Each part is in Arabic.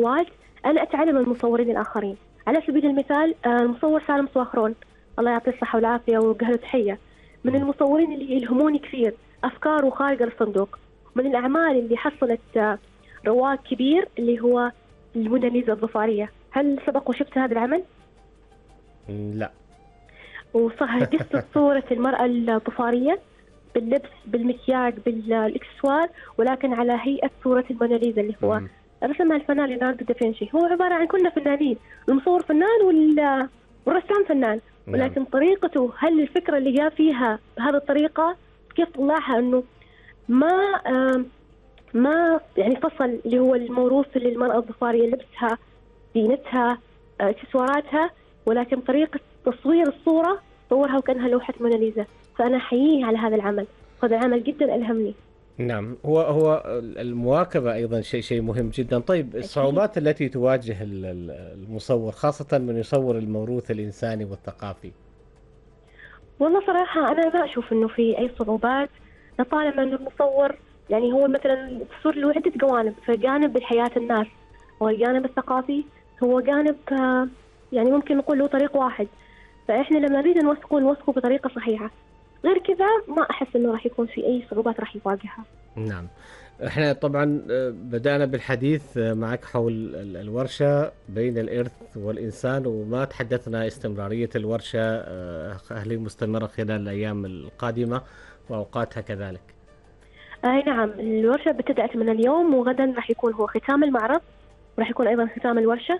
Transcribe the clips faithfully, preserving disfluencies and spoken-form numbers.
سنوات أنا أتعلم من المصورين الآخرين. على سبيل المثال المصور سالم صواخرون الله يعطيه الصحة والعافية وقهله تحية، من المصورين اللي يلهموني كثير، أفكاره خارقة للصندوق. من الأعمال اللي حصلت رواج كبير اللي هو الموناليزا الظفارية. هل سبق وشفت هذا العمل؟ لا. وصح قصة صورة المرأة الظفارية باللبس بالمكياج بالاكسسوار، ولكن على هيئة صورة الموناليزا اللي هو م. رسمها الفنان ليوناردو دافنشي. هو عبارة عن كلنا فنانين، المصور فنان والرسام فنان، ولكن نعم. طريقته، هل الفكرة اللي جاء فيها بهذه الطريقة كيف طلعها انه ما ما يعني فصل اللي هو الموروث للمرأة الظفارية، لبسها، زينتها، اكسسواراتها، ولكن طريقة تصوير الصورة صورها وكأنها لوحة موناليزا. فأنا أحييه على هذا العمل، هذا العمل جدا ألهمني. نعم، هو هو المواكبة أيضا شيء شيء مهم جدا. طيب الصعوبات التي تواجه المصور خاصة من يصور الموروث الإنساني والثقافي؟ والله صراحة أنا ما أشوف إنه في أي صعوبات، لطالما إنه المصور يعني هو مثلا التصوير له عدة جوانب، فجانب بحياة الناس والجانب الثقافي هو جانب يعني ممكن نقول له طريق واحد، فإحنا لما نريد نوثقه نوثقه بطريقة صحيحة. غير كذا ما أحس إنه راح يكون في أي صعوبات راح يواجهها. نعم، احنا طبعا بدأنا بالحديث معك حول الورشة بين الإرث والإنسان، وما تحدثنا استمرارية الورشة هل هي مستمرة خلال الأيام القادمة وأوقاتها كذلك؟ أي نعم، الورشة بتبدأ من اليوم، وغدا راح يكون هو ختام المعرض، وراح يكون أيضا ختام الورشة.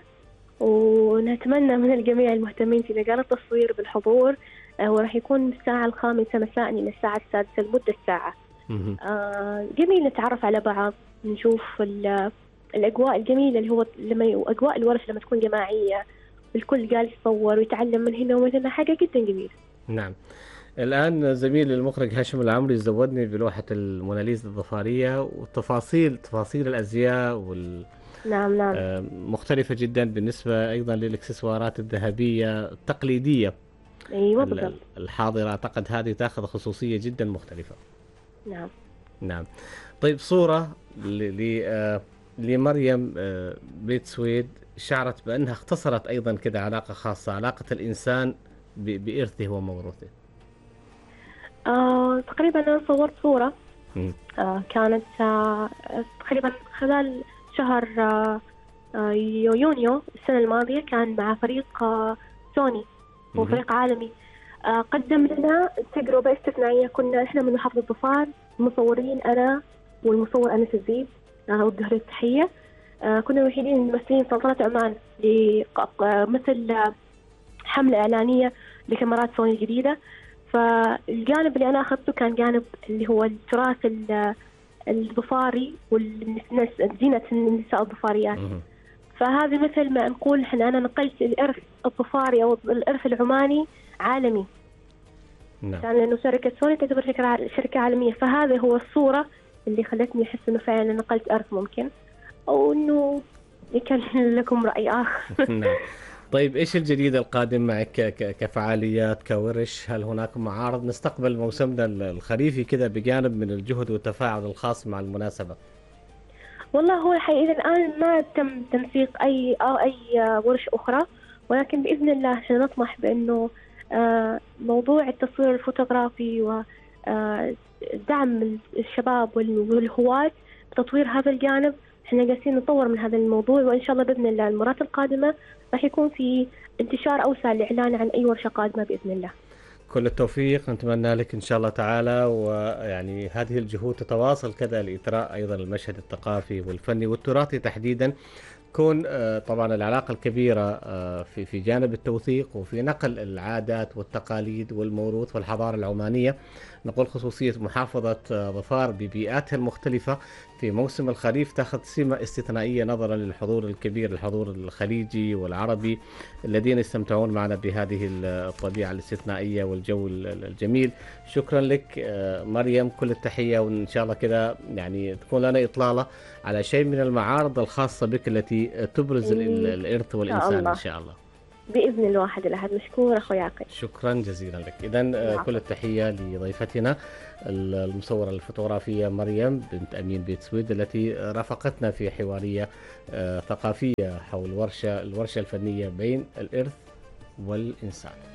ونتمنى من الجميع المهتمين في مجال التصوير بالحضور. وراح يكون الساعة الخامسة مساء إلى الساعة السادسة لمدة ساعة. آه جميل نتعرف على بعض، نشوف الأجواء الجميلة اللي هو لما أجواء الورشة لما تكون جماعية، الكل قال يصور ويتعلم من هنا ومن هنا، حاجة جدا جميلة. نعم. الآن زميل المخرج هاشم العمري زودني بلوحة الموناليزا الظفارية، وتفاصيل تفاصيل الأزياء وال نعم نعم آه مختلفة جدا بالنسبة أيضا للإكسسوارات الذهبية التقليدية. أيوة بالضبط. الحاضرة أعتقد هذه تأخذ خصوصية جدا مختلفة. نعم نعم. طيب صورة لمريم بيت سويد شعرت بأنها اختصرت أيضا كده علاقة خاصة، علاقة الإنسان بإرثه وموروثه. آه تقريبا أنا صورت صورة آه كانت آه تقريبا خلال شهر آه يونيو السنة الماضية، كان مع فريق آه سوني، هو فريق عالمي. آه قدم لنا تجربة استثنائية. كنا إحنا من محافظة ظفار مصورين، أنا والمصور أنس الزيب آه وقهله التحية. آه كنا الوحيدين ممثلين سلطنة عمان مثل آه حملة إعلانية لكاميرات سوني الجديدة. فالجانب اللي أنا أخذته كان جانب اللي هو التراث الظفاري والزينة النساء الظفاريات. فهذه مثل ما نقول إحنا أنا نقلت الإرث الظفاري أو الإرث العماني عالمي. نعم. كان لأنه شركة سوني تعتبر شركة عالمية، فهذا هو الصورة اللي خلتني أحس إنه فعلا نقلت إرث ممكن، أو إنه يكون لكم رأي آخر. نعم. طيب إيش الجديد القادم معك كفعاليات كورش؟ هل هناك معارض؟ نستقبل موسمنا الخريفي كذا بجانب من الجهد والتفاعل الخاص مع المناسبة. والله هو حقيقة الآن ما تم تنسيق أي أو أي ورش أخرى، ولكن بإذن الله سنطمح بأنه موضوع التصوير الفوتوغرافي ودعم الشباب والهواة بتطوير هذا الجانب. احنا جالسين نطور من هذا الموضوع، وإن شاء الله بإذن الله المرات القادمة راح يكون في انتشار أوسع للإعلان عن أي ورشة قادمة بإذن الله. كل التوفيق نتمنى لك إن شاء الله تعالى، ويعني هذه الجهود تتواصل كذا لإثراء أيضا المشهد الثقافي والفني والتراثي تحديدا. كون طبعا العلاقة الكبيرة في في جانب التوثيق وفي نقل العادات والتقاليد والموروث والحضارة العمانية. نقول خصوصية محافظة ظفار ببيئاتها المختلفة في موسم الخريف تأخذ سمة استثنائية نظرا للحضور الكبير، الحضور الخليجي والعربي الذين يستمتعون معنا بهذه الطبيعة الاستثنائية والجو الجميل. شكرا لك مريم، كل التحية، وإن شاء الله كذا يعني تكون لنا إطلالة على شيء من المعارض الخاصة بك التي تبرز الإرث والإنسان إن شاء الله. بإذن الواحد الأحد. مشكور أخوي عقيل. شكرا جزيلا لك. إذن كل التحية لضيفتنا المصورة الفوتوغرافية مريم بنت أمين بيت سويد التي رافقتنا في حوارية ثقافية حول ورشة الورشة الفنية بين الإرث والإنسان.